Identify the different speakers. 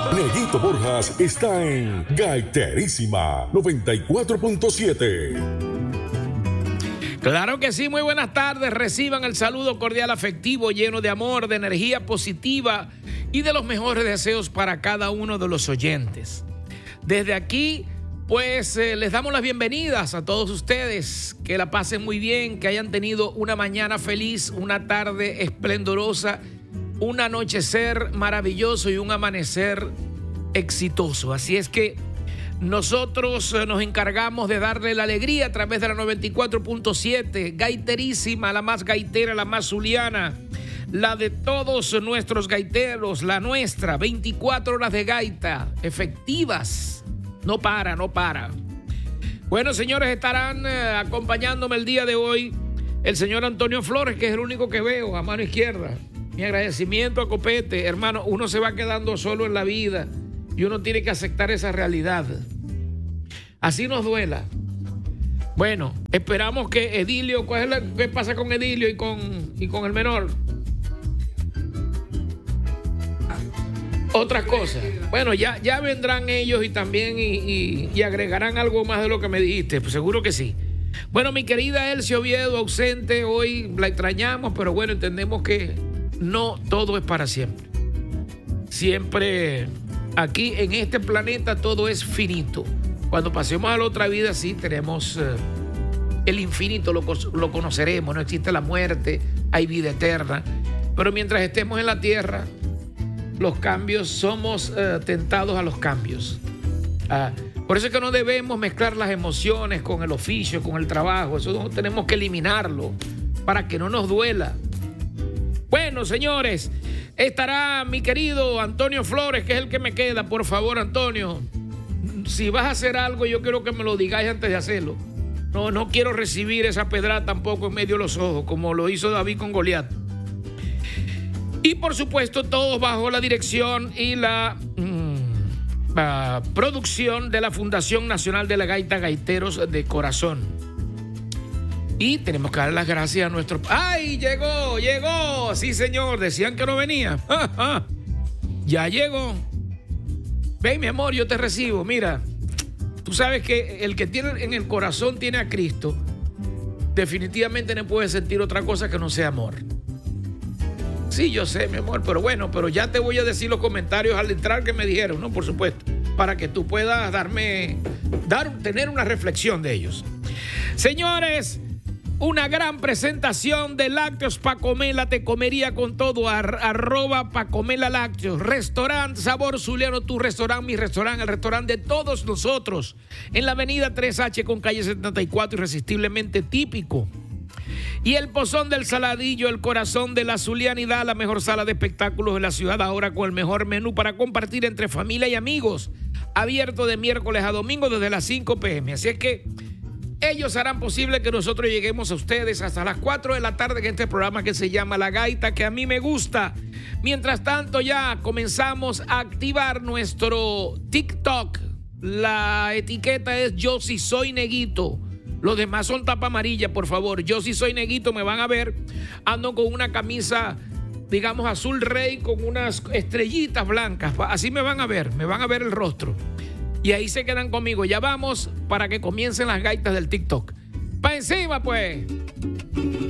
Speaker 1: Neguito Borjas está en Gaiterísima 94.7.
Speaker 2: Claro que sí, muy buenas tardes. Reciban el saludo cordial, afectivo, lleno de amor, de energía positiva y de los mejores deseos para cada uno de los oyentes. Desde aquí, pues les damos las bienvenidas a todos ustedes, que la pasen muy bien, que hayan tenido una mañana feliz, una tarde esplendorosa, un anochecer maravilloso y un amanecer exitoso. Así es que nosotros nos encargamos de darle la alegría a través de la 94.7, gaiterísima, la más gaitera, la más zuliana, la de todos nuestros gaiteros, la nuestra, 24 horas de gaita, efectivas, no para. Bueno, señores, estarán acompañándome el día de hoy el señor Antonio Flores, que es el único que veo a mano izquierda. Mi agradecimiento a Copete, hermano, uno se va quedando solo en la vida y uno tiene que aceptar esa realidad. Así nos duela. Bueno, esperamos que Edilio, ¿qué pasa con Edilio y con el menor? Otras cosas. Bueno, ya vendrán ellos y también y agregarán algo más de lo que me dijiste, pues seguro que sí. Bueno, mi querida Elsie Oviedo, ausente, hoy la extrañamos, pero bueno, entendemos que no todo es para siempre. Siempre aquí en este planeta todo es finito. Cuando pasemos a la otra vida, sí, tenemos el infinito, lo conoceremos, no existe la muerte, hay vida eterna. Pero mientras estemos en la tierra, los cambios, somos tentados a los cambios. Por eso es que no debemos mezclar las emociones con el oficio, con el trabajo. Eso tenemos que eliminarlo para que no nos duela. Bueno, señores, estará mi querido Antonio Flores, que es el que me queda. Por favor, Antonio, si vas a hacer algo, yo quiero que me lo digáis antes de hacerlo. No quiero recibir esa pedrada tampoco en medio de los ojos, como lo hizo David con Goliat. Y por supuesto, todos bajo la dirección y la producción de la Fundación Nacional de la Gaita, Gaiteros de Corazón. Y tenemos que dar las gracias a nuestro... ¡Ay, llegó! Sí, señor, decían que no venía. Ya llegó. Ven, mi amor, yo te recibo. Mira, tú sabes que el que tiene en el corazón tiene a Cristo. Definitivamente no puede sentir otra cosa que no sea amor. Sí, yo sé, mi amor, pero bueno, pero ya te voy a decir los comentarios al entrar que me dijeron, ¿no? Por supuesto, para que tú puedas tener una reflexión de ellos. Señores, una gran presentación de Lácteos Pacomela, te comería con todo, @ Pacomela Lácteos, restaurante Sabor Zuliano, tu restaurante, mi restaurante, el restaurante de todos nosotros, en la avenida 3H con calle 74, irresistiblemente típico. Y el Pozón del Saladillo, el corazón de la zulianidad, la mejor sala de espectáculos de la ciudad, ahora con el mejor menú para compartir entre familia y amigos, abierto de miércoles a domingo desde las 5 p.m. Así es que ellos harán posible que nosotros lleguemos a ustedes hasta las 4 de la tarde en este programa que se llama La Gaita, que a mí me gusta. Mientras tanto, ya comenzamos a activar nuestro TikTok. La etiqueta es Yo Sí Soy Neguito. Los demás son tapa amarilla, por favor. Yo Sí Soy Neguito, me van a ver. Ando con una camisa, digamos, azul rey con unas estrellitas blancas. Así me van a ver el rostro. Y ahí se quedan conmigo. Ya vamos para que comiencen las gaitas del TikTok. ¡Pa' encima, pues!